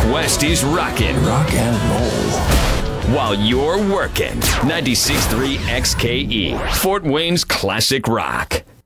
West is rocking. Rock and roll. While you're working. 96.3 XKE, Fort Wayne's classic rock.